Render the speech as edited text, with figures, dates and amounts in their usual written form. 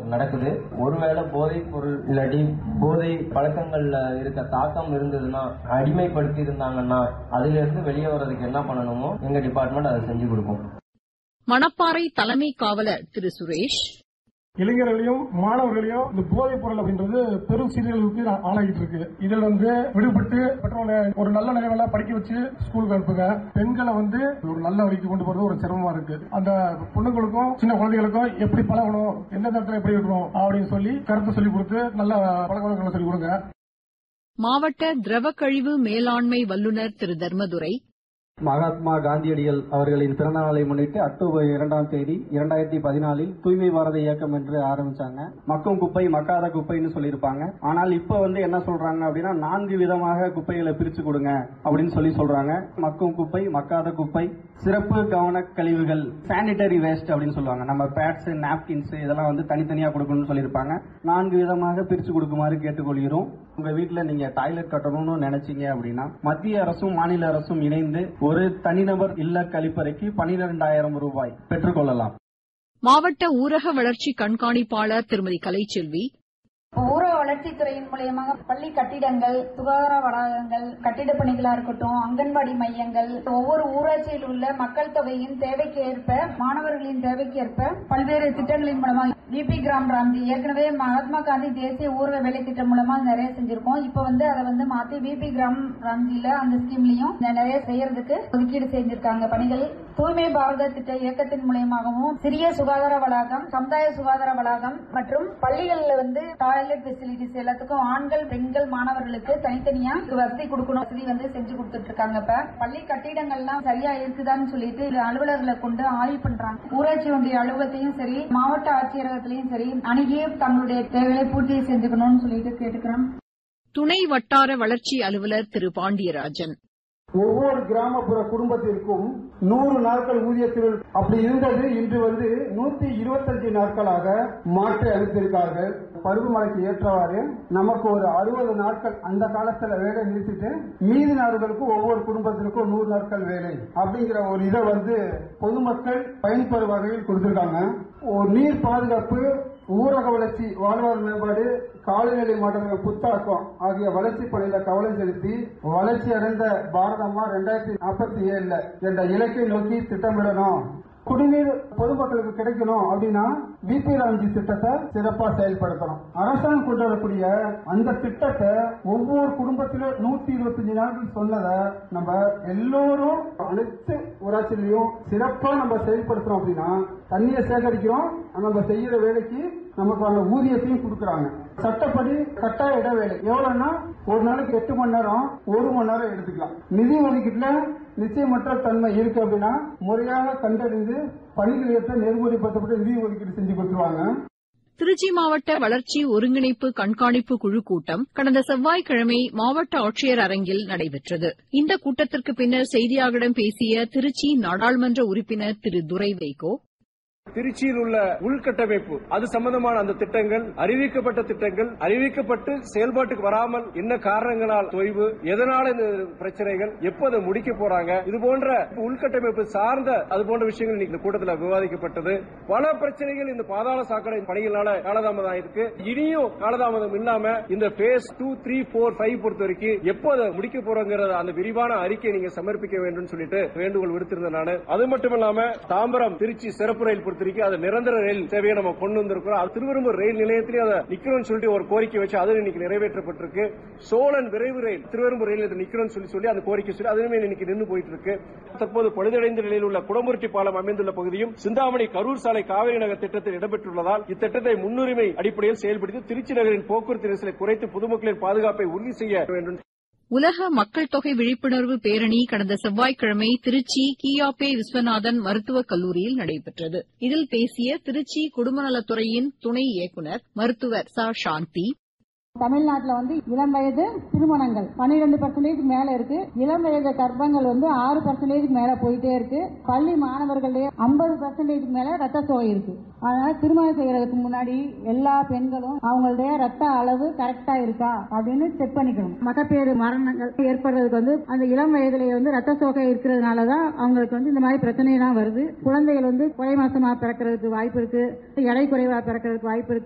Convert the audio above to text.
நடக்குது. ஒருவேளை போதைப் பொருள் இல்லாட்டி போதை பழக்கங்கள்ல இருக்க தாக்கம் இருந்ததுன்னா, அடிமைப்படுத்தி இருந்தாங்கன்னா அதுல இருந்து வெளியே வர்றதுக்கு என்ன பண்ணணுமோ எங்க டிபார்ட்மெண்ட் அதை செஞ்சு கொடுக்கும். மணப்பாறை தலைமை காவலர் திரு சுரேஷ், இளைஞர்களையும் மாணவர்களையும் இந்த போதைப் பொருள் அப்படின்றது பெரும் சீரழிவுக்கு ஆளாகிட்டு இருக்கு. இதுல விடுபட்டு பெற்றோர்களை ஒரு நல்ல நிலைமையில படிக்க வச்சு ஸ்கூலுக்கு அனுப்புங்க. பெண்களை ஒரு நல்ல வழிக்கு கொண்டு போறது ஒரு சிரமமா இருக்கு. அந்த பொண்ணுங்களுக்கும் சின்ன குழந்தைகளுக்கும் எப்படி பழகணும், எந்த இடத்துல எப்படி இருக்கணும் அப்படின்னு சொல்லி கருத்து சொல்லிக் கொடுத்து நல்ல பழக்கவழக்கங்களை சொல்லிக் கொடுங்க. மாவட்ட திரவ கழிவு மேலாண்மை வல்லுநர் திரு தர்மதுரை, மகாத்மா காந்தியடிகள் அவர்களின் பிறந்த நாளை முன்னிட்டு அக்டோபர் 2ஆம் தேதி 2014 தூய்மை பாரத இயக்கம் என்று ஆரம்பிச்சாங்க. மக்கும் குப்பை மக்காத குப்பைன்னு சொல்லியிருப்பாங்க. ஆனால் இப்ப என்ன சொல்றாங்க அப்படின்னா 4 விதமாக குப்பைகளை பிரிச்சு கொடுங்க அப்படின்னு சொல்றாங்க. மக்கும் குப்பை, மக்காத குப்பை, சிறப்பு கவன கழிவுகள், சானிட்டரி வேஸ்ட் அப்படின்னு சொல்லுவாங்க. நம்ம பேட்ஸ், நாப்கின்ஸ் இதெல்லாம் தனித்தனியா கொடுக்கணும்னு சொல்லியிருப்பாங்க. 4 விதமாக பிரிச்சு கொடுக்குமாறு கேட்டுக்கொள்கிறோம். உங்க வீட்டுல நீங்க டாய்லெட் கட்டணும்னு நினைச்சீங்க அப்படின்னா மத்திய அரசும் மாநில அரசும் இணைந்து ஒரு தனிநபர் இல்ல கழிப்பறைக்கு 12,000 ரூபாய் பெற்றுக்கொள்ளலாம். மாவட்ட ஊரக வளர்ச்சி கண்காணிப்பாளர் திருமதி கலைச்செல்வி, ஊரக வளர்ச்சித்துறையின் மூலியமாக பள்ளி கட்டிடங்கள், சுகாதார வளாகங்கள், கட்டிட பணிகளா இருக்கட்டும், அங்கன்வாடி மையங்கள், ஒவ்வொரு ஊராட்சியில் உள்ள மக்கள் தொகையின் தேவைக்கு ஏற்ப, மாணவர்களின் தேவைக்கு ஏற்ப பல்வேறு திட்டங்களின் மூலமாக பிபி கிராம் ராம்ஜி ஏற்கனவே மகாத்மா காந்தி தேசிய ஊரக வேலை திட்டம் மூலமா நிறைய செஞ்சிருக்கோம். இப்ப அதை மாத்தி பிபி கிராம் ராம்ஜில அந்த ஸ்கீம்லயும் நிறைய செய்யறதுக்கு ஒதுக்கீடு செஞ்சிருக்காங்க பணிகள். தூய்மை பாரத திட்ட இயக்கத்தின் மூலமாகவும் சிறிய சுகாதார வளாகம், சமுதாய சுகாதார வளாகம் மற்றும் பள்ளிகள்ல டாய்லெட் பெசிலிட்டிஸ் எல்லாத்துக்கும் ஆண்கள், பெண்கள், மாணவர்களுக்கு தனித்தனியா வசதி கொடுக்கணும். வசதி செஞ்சு கொடுத்துட்டு இருக்காங்க. இப்ப பள்ளி கட்டிடங்கள்லாம் சரியா இருக்குதான்னு சொல்லிட்டு அலுவலர்களை கொண்டு ஆய்வு பண்றாங்க. ஊராட்சி ஒன்றிய அலுவலகத்தையும் சரி, மாவட்ட ஆட்சியரகத்திலையும் சரி அணுகி தங்களுடைய தேவைகளை பூர்த்தி செஞ்சுக்கணும்னு சொல்லிட்டு கேட்டுக்கிறோம். துணை வட்டார வளர்ச்சி அலுவலர் திரு பாண்டியராஜன், ஒவ்வொரு கிராமப்புற குடும்பத்திற்கும் 100 நாட்கள் ஊதியத்தில் அப்படி இருந்தது இன்று 125 நாட்களாக மாற்றி அளித்திருக்கார்கள். பருவமழைக்கு ஏற்றவாறு நமக்கு ஒரு 60 நாட்கள் அந்த காலத்துல வேலை நிறுத்திட்டு மீதி நாடுகளுக்கு ஒவ்வொரு குடும்பத்திற்கும் 100 நாட்கள் வேலை அப்படிங்கிற ஒரு இதை பொதுமக்கள் பயன்பெறும் வகையில் கொடுத்திருக்காங்க. நீர் பாதுகாப்பு, ஊரக வளர்ச்சி, வாழ்வாதார மேம்பாடு, காலநிலை மாற்றங்கள், புத்தாக்கம் ஆகிய வளர்ச்சி பணியில கவனம் செலுத்தி வளர்ச்சி அடைந்த பாரதமா 2047 என்ற இலக்கை நோக்கி திட்டமிடணும். குடிநீர் பொதுமக்களுக்கு கிடைக்கணும் அப்படின்னா பிபி ராம்ஜி திட்டத்தை சிறப்பா செயல்படுத்தணும். அரசாங்கம் கொண்டு வரக்கூடிய அந்த திட்டத்தை ஒவ்வொரு குடும்பத்திலும் 125 நாட்கள் சொன்னதை நம்ம எல்லோரும் அனைத்து ஊராட்சியிலையும் சிறப்பா நம்ம செயல்படுத்துறோம் அப்படின்னா தண்ணியை சேகரிக்கிறோம், நம்ம செய்யற வேலைக்கு நமக்கான ஊதியத்தையும் கொடுக்கறாங்க. சட்டப்படி கட்டாய இடைவேளை எவ்வளவுன்னா ஒரு நாளைக்கு 8 மணி நேரம், 1 மணி நேரம் எடுத்துக்கலாம். நிதி ஒதுக்கீட்டுல நிச்சயமற்ற தன்மை இருக்கு அப்படின்னா முறையாக கண்டறிந்து பணிகள் ஏற்ற நெறிமுறைப்படுத்தப்பட்ட நிதி ஒதுக்கீடு செஞ்சு கொடுத்துருவாங்க. திருச்சி மாவட்ட வளர்ச்சி ஒருங்கிணைப்பு கண்காணிப்பு குழு கூட்டம் கடந்த செவ்வாய்க்கிழமை மாவட்ட ஆட்சியர் அரங்கில் நடைபெற்றது. இந்த கூட்டத்திற்கு பின்னர் செய்தியாளர்களிடம் பேசிய திருச்சி நாடாளுமன்ற உறுப்பினர் திரு துரை வைகோ, திருச்சியில் உள்ள உள்கட்டமைப்பு அது சம்பந்தமான அந்த திட்டங்கள், அறிவிக்கப்பட்ட திட்டங்கள் அறிவிக்கப்பட்டு செயல்பாட்டுக்கு வராமல் என்ன காரணங்களால் தொய்வு, எதனால இந்த பிரச்சனைகள், எப்போது முடிக்க போறாங்க, இது போன்ற உள்கட்டமைப்பு சார்ந்த அது போன்ற விஷயங்கள் இந்த கூட்டத்தில் விவாதிக்கப்பட்டது. பல பிரச்சனைகள் இந்த பாதாள சாக்கடை பணிகளால காலதாமதம் ஆயிருக்கு. இனியும் காலதாமதம் இல்லாம இந்த பேஸ் 2, 3, 4, 5 பொறுத்த வரைக்கும் எப்போது முடிக்க போறோங்கிறத அந்த விரிவான அறிக்கை நீங்க சமர்ப்பிக்க வேண்டும் சொல்லிட்டு வேண்டுகோள் விடுத்திருந்தேன் நான். அது மட்டும் இல்லாம தாம்பரம் திருச்சி சிறப்பு ரயில் அது நிரந்தர ரயில் சேவையை நம்ம கொண்டு வந்திருக்கிறோம். திருவெரும்பூர் ரயில் நிலையத்திலே அதை நிக்கணும்னு சொல்லிட்டு ஒரு கோரிக்கை வச்சு அது இன்னைக்கு நிறைவேற்றப்பட்டிருக்கு. சோழன் விரைவு ரயில் திருவெரும்பூர் ரயில் நிக்கணும்னு சொல்லி அந்த கோரிக்கை சொல்லி அதுவுமே இன்னைக்கு நின்று போயிட்டு இருக்கு. தற்போது பழுதடைந்த நிலையில் உள்ள குடமுருட்டி பாலம் அமைந்துள்ள பகுதியும் சிந்தாமணி கரூர் சாலை காவிரி நகர் திட்டத்தில் இடம்பெற்றுள்ளதால் இத்திட்டத்தை முன்னுரிமை அடிப்படையில் செயல்படுத்தி திருச்சி நகரின் போக்குவரத்து நெரிசலை குறைத்து பொதுமக்களின் பாதுகாப்பை உறுதி செய்ய வேண்டும். உலக மக்கள் தொகை விழிப்புணர்வு பேரணி கடந்த செவ்வாய்க்கிழமை திருச்சி கியாபே விஸ்வநாதன் மருத்துவக் கல்லூரியில் நடைபெற்றது. இதில் பேசிய திருச்சி குடும்பநலத்துறையின் துணை இயக்குநர் மருத்துவர் ச. சாந்தி, தமிழ்நாட்டில் இளம் வயது திருமணங்கள் 12% மேல இருக்கு. இளம் வயது கர்ப்பங்கள் 6% மேல போயிட்டே இருக்கு. பள்ளி மாணவர்களுடைய 50% மேல ரத்த சோகை இருக்கு. அதனால திருமணம் செய்யறதுக்கு முன்னாடி எல்லா பெண்களும் அவங்களுடைய ரத்த அளவு கரெக்டா இருக்கா அப்படின்னு செக் பண்ணிக்கணும். மகப்பேறு மரணங்கள் ஏற்படுறதுக்கு அந்த இளம் வயதுல ரத்த சோகை இருக்கிறதுனாலதான் அவங்களுக்கு இந்த மாதிரி பிரச்சனை எல்லாம் வருது. குழந்தைகள் குறை மாசமா பிறக்கிறதுக்கு வாய்ப்பு இருக்கு, எடை குறைவா பிறக்கிறதுக்கு வாய்ப்பு இருக்கு.